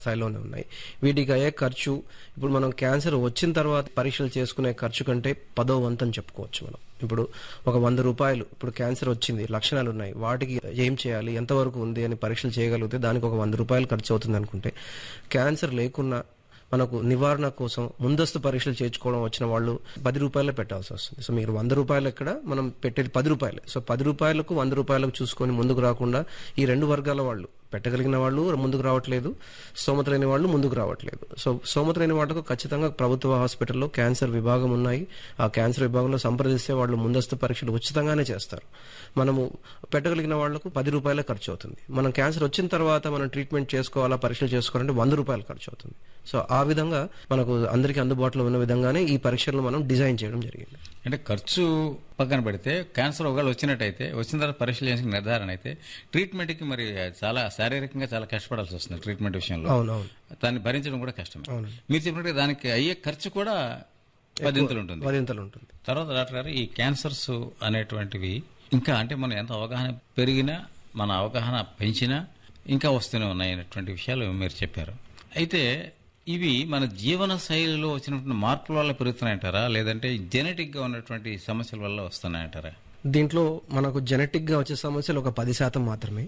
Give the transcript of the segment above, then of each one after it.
స్థాయిలోనే ఉన్నాయి. వీటికి అయ్యే ఖర్చు ఇప్పుడు మనం క్యాన్సర్ వచ్చిన తర్వాత పరీక్షలు చేసుకునే ఖర్చు కంటే 10వ వంతు అని చెప్పుకోవచ్చు మనం. ఇప్పుడు ఒక 100 రూపాయలు ఇప్పుడు క్యాన్సర్ వచ్చింది, లక్షణాలు ఉన్నాయి, వాటికి ఏం చేయాలి, ఎంతవరకు ఉంది అని పరీక్షలు చేయగలిగితే దానికి ఒక 100 రూపాయలు ఖర్చు అవుతుంది అనుకుంటే, క్యాన్సర్ లేకున్నా మనకు నివారణ కోసం ముందస్తు పరీక్షలు చేయించుకోవడం వచ్చిన వాళ్ళు 10 రూపాయలే పెట్టాల్సి వస్తుంది. సో మీరు 100 రూపాయలు ఎక్కడ, మనం పెట్టేది 10 రూపాయలే. సో 10 రూపాయలకు 100 రూపాయలకు చూసుకొని ముందుకు రాకుండా ఈ రెండు వర్గాల వాళ్ళు, పెట్టగలిగిన వాళ్ళు ముందుకు రావట్లేదు, స్తోమత లేని వాళ్ళు ముందుకు రావట్లేదు. సో స్తోమత లేని వాళ్ళకు ఖచ్చితంగా ప్రభుత్వ హాస్పిటల్లో క్యాన్సర్ విభాగం ఉన్నాయి. ఆ క్యాన్సర్ విభాగంలో సంప్రదిస్తే వాళ్ళు ముందస్తు పరీక్షలు ఉచితంగానే చేస్తారు. మనము పెట్టగలిగిన వాళ్లకు 10 రూపాయలే ఖర్చు అవుతుంది. మనం క్యాన్సర్ వచ్చిన తర్వాత మనం ట్రీట్మెంట్ చేసుకోవాలా, పరీక్షలు చేసుకోవాలంటే 100 రూపాయలు ఖర్చు అవుతుంది. సో ఆ విధంగా మనకు అందరికీ అందుబాటులో ఉన్న విధంగానే ఈ పరీక్షలను మనం డిజైన్ చేయడం జరిగింది. అంటే ఖర్చు పక్కన పెడితే క్యాన్సర్ ఒకవేళ వచ్చినట్టయితే, వచ్చిన తర్వాత పరీక్షలు చేసిన నిర్ధారణ అయితే ట్రీట్మెంట్కి మరి చాలా శారీరకంగా చాలా కష్టపడాల్సి వస్తుంది ట్రీట్మెంట్ విషయంలో. అవునవును, దాన్ని భరించడం కూడా కష్టం. మీరు చెప్పినట్టు దానికి అయ్యే ఖర్చు కూడా 10 ఉంటుంది. తర్వాత డాక్టర్ గారు, ఈ క్యాన్సర్స్ అనేటువంటివి ఇంకా అంటే మనం ఎంత అవగాహన పెరిగినా, మన అవగాహన పెంచినా ఇంకా వస్తూనే ఉన్నాయి అనేటువంటి విషయాలు మీరు చెప్పారు. అయితే ఇవి మన జీవన శైలిలో వచ్చినటువంటి మార్పుల వల్ల పెరుగుతున్నాయంటారా, లేదంటే జెనెటిక్ గా ఉన్నటువంటి సమస్యల వల్ల వస్తున్నాయంటారా? దీంట్లో మనకు జెనెటిక్ గా వచ్చే సమస్యలు ఒక 10% మాత్రమే.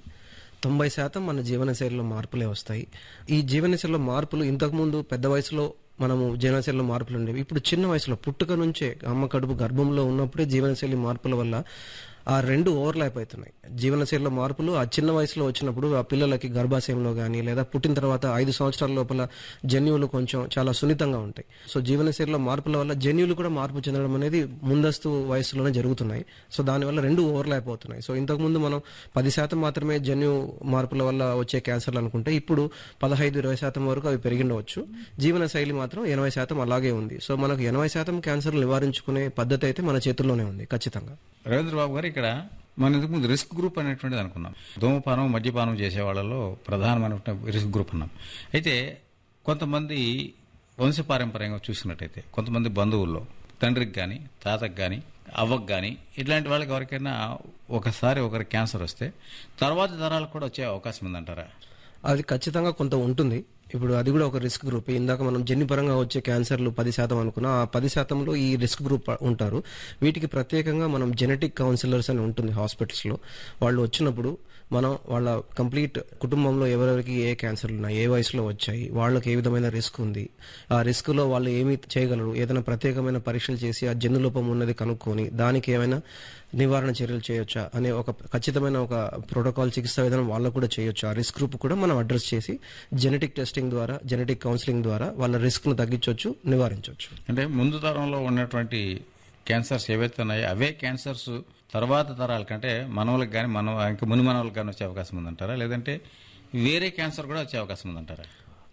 90% మన జీవనశైలిలో మార్పులే వస్తాయి. ఈ జీవనశైలిలో మార్పులు ఇంతకుముందు పెద్ద వయసులో మనము జీవనశైలిలో మార్పులు ఉండేవి. ఇప్పుడు చిన్న వయసులో పుట్టుక నుంచే అమ్మ కడుపు గర్భంలో ఉన్నప్పుడే జీవనశైలి మార్పుల వల్ల ఆ రెండు ఓవర్లాప్ అవుతున్నాయి. జీవనశైలిలో మార్పులు ఆ చిన్న వయసులో వచ్చినప్పుడు ఆ పిల్లలకి గర్భాశయంలో కానీ లేదా పుట్టిన తర్వాత 5 సంవత్సరాల లోపల జన్యువులు కొంచెం చాలా సున్నితంగా ఉంటాయి. సో జీవనశైలిలో మార్పుల వల్ల జన్యువులు కూడా మార్పు చెందడం అనేది ముందస్తు వయసులోనే జరుగుతున్నాయి. సో దానివల్ల రెండు ఓవర్లాప్ అవుతున్నాయి. సో ఇంతకుముందు మనం 10% మాత్రమే జన్యు మార్పుల వల్ల వచ్చే క్యాన్సర్లు అనుకుంటే ఇప్పుడు 15-20% వరకు అవి పెరిగిండవచ్చు. జీవనశైలి మాత్రం 80% అలాగే ఉంది. సో మనకు 80% క్యాన్సర్లు నివారించుకునే పద్ధతి అయితే మన చేతుల్లోనే ఉంది ఖచ్చితంగా. రవీంద్ర బాబు గారు, ఇక్కడ మనం ఇంతకుముందు రిస్క్ గ్రూప్ అనేటువంటిది అనుకున్నాం. ధూమపానం, మద్యపానం చేసే వాళ్ళలో ప్రధానమైన రిస్క్ గ్రూప్ అన్నాం. అయితే కొంతమంది వంశపారంపర్యంగా చూసినట్టయితే కొంతమంది బంధువుల్లో తండ్రికి కానీ, తాతకు కానీ, అవ్వకు కానీ ఇట్లాంటి వాళ్ళకి ఎవరికైనా ఒకసారి ఒకరికి క్యాన్సర్ వస్తే తర్వాత తరాలకు కూడా వచ్చే అవకాశం ఉందంటారా? అది ఖచ్చితంగా కొంత ఉంటుంది. ఇప్పుడు అది కూడా ఒక రిస్క్ గ్రూప్. ఇందాక మనం జన్యుపరంగా వచ్చే క్యాన్సర్లు 10% అనుకున్నా, ఆ 10%లో ఈ రిస్క్ గ్రూప్ ఉంటారు. వీటికి ప్రత్యేకంగా మనం జెనెటిక్ కౌన్సిలర్స్ అని ఉంటుంది హాస్పిటల్స్లో. వాళ్ళు వచ్చినప్పుడు మనం వాళ్ళ కంప్లీట్ కుటుంబంలో ఎవరెవరికి ఏ క్యాన్సర్లు ఉన్నాయి, ఏ వయసులో వచ్చాయి, వాళ్ళకి ఏ విధమైన రిస్క్ ఉంది, ఆ రిస్క్లో వాళ్ళు ఏమి చేయగలరు, ఏదైనా ప్రత్యేకమైన పరీక్షలు చేసి ఆ జన్యులోపం ఉన్నది కనుక్కొని దానికి ఏమైనా నివారణ చర్యలు చేయొచ్చా అనే ఒక ఖచ్చితమైన ఒక ప్రోటోకాల్, చికిత్సా విధానం వాళ్ళకు కూడా చేయొచ్చు. ఆ రిస్క్ గ్రూప్ కూడా మనం అడ్రస్ చేసి జెనెటిక్ టెస్టింగ్ ద్వారా, జెనెటిక్ కౌన్సిలింగ్ ద్వారా వాళ్ళ రిస్క్ ను తగ్గించవచ్చు, నివారించవచ్చు. అంటే ముందు తరంలో ఉన్నటువంటి క్యాన్సర్స్ ఏవైతే ఉన్నాయో అవే క్యాన్సర్స్ తర్వాత తరాల కంటే మనవలకు కానీ ఇంకా ముని మనవలకు కానీ వచ్చే అవకాశం ఉందంటారా, లేదంటే వేరే క్యాన్సర్ కూడా వచ్చే అవకాశం ఉందంటారా?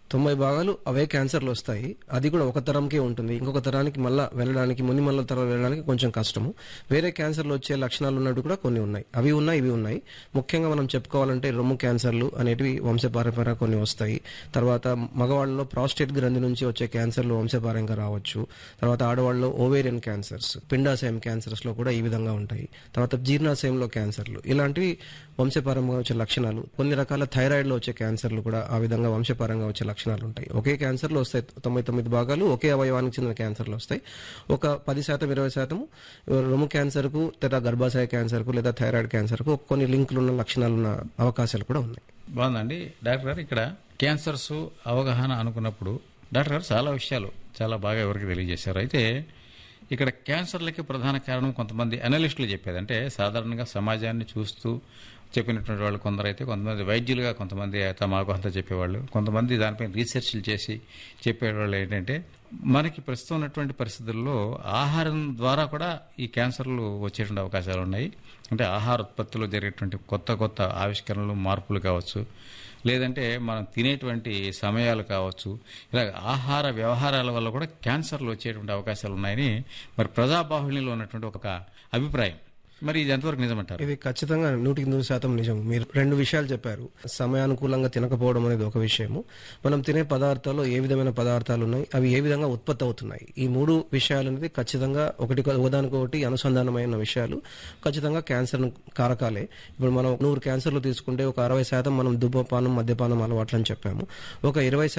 90% అవే క్యాన్సర్లు వస్తాయి. అది కూడా ఒక తరంకే ఉంటుంది. ఇంకొక తరానికి మళ్ళీ వెళ్ళడానికి, ముని మళ్ళీ తరం వెళ్ళడానికి కొంచెం కష్టము. వేరే క్యాన్సర్లు వచ్చే లక్షణాలు ఉన్నట్టు కూడా కొన్ని ఉన్నాయి. అవి ఉన్నాయి, ఇవి ఉన్నాయి. ముఖ్యంగా మనం చెప్పుకోవాలంటే రొమ్ము క్యాన్సర్లు అనేటివి వంశపారంపర్యంగా కొన్ని వస్తాయి. తర్వాత మగవాళ్ళలో ప్రాస్టేట్ గ్రంథి నుంచి వచ్చే క్యాన్సర్లు వంశపారంగా రావచ్చు. తర్వాత ఆడవాళ్ళలో ఓవేరియన్ క్యాన్సర్స్, పిండాశయం క్యాన్సర్స్ లో కూడా ఈ విధంగా ఉంటాయి. తర్వాత జీర్ణాశయంలో క్యాన్సర్లు, ఇలాంటివి వంశపారంగా వచ్చే లక్షణాలు. కొన్ని రకాల థైరాయిడ్ లో వచ్చే క్యాన్సర్లు కూడా ఆ విధంగా వంశపారంగా వచ్చే లక్షణాలు ఉంటాయి. ఒకే క్యాన్సర్లు వస్తాయి, 99 భాగాలు ఒకే అవయవానికి చెందిన క్యాన్సర్లు వస్తాయి. ఒక 10%, 20% రొమ్ము క్యాన్సర్ కు, లేదా గర్భాశయ క్యాన్సర్ కు, లేదా థైరాయిడ్ క్యాన్సర్ కు కొన్ని లింకులు ఉన్న లక్షణాలు ఉన్న అవకాశాలు కూడా ఉన్నాయి. బాగుందండి డాక్టర్ గారు. ఇక్కడ క్యాన్సర్స్ అవగాహన అనుకున్నప్పుడు డాక్టర్ గారు చాలా విషయాలు చాలా బాగా ఎవరికి తెలియజేశారు. అయితే ఇక్కడ క్యాన్సర్లకి ప్రధాన కారణం కొంతమంది అనలిస్టులు చెప్పేది, అంటే సాధారణంగా సమాజాన్ని చూస్తూ చెప్పినటువంటి వాళ్ళు కొందరైతే, కొంతమంది వైద్యులుగా కొంతమంది మాకు అంతా చెప్పేవాళ్ళు, కొంతమంది దానిపైన రీసెర్చ్లు చేసి చెప్పేవాళ్ళు ఏంటంటే మనకి ప్రస్తుతం ఉన్నటువంటి పరిస్థితుల్లో ఆహారం ద్వారా కూడా ఈ క్యాన్సర్లు వచ్చేటువంటి అవకాశాలు ఉన్నాయి. అంటే ఆహార ఉత్పత్తిలో జరిగేటువంటి కొత్త కొత్త ఆవిష్కరణలు, మార్పులు కావచ్చు, లేదంటే మనం తినేటువంటి సమయాలు కావచ్చు, ఇలా ఆహార వ్యవహారాల వల్ల కూడా క్యాన్సర్లు వచ్చేటువంటి అవకాశాలు ఉన్నాయని మరి ప్రజాబాహుళ్యంలో ఉన్నటువంటి ఒక అభిప్రాయం. మరి ఇది ఎంతవరకు నిజమంటారు? ఇది ఖచ్చితంగా 100% నిజం. మీరు 2 విషయాలు చెప్పారు. సమయానుకూలంగా తినకపోవడం అనేది ఒక విషయము, మనం తినే పదార్థాల్లో ఏ విధమైన పదార్థాలు ఉన్నాయి, అవి ఏ విధంగా ఉత్పత్తి అవుతున్నాయి, ఈ 3 విషయాలు అనేది ఖచ్చితంగా ఒకదానికొకటి అనుసంధానమైన విషయాలు ఖచ్చితంగా క్యాన్సర్ కారకాలే. ఇప్పుడు మనం 100 క్యాన్సర్లు తీసుకుంటే ఒక 60% మనం ధూమపానం, మద్యపానం అలవాట్లు అని చెప్పాము. ఒక 20%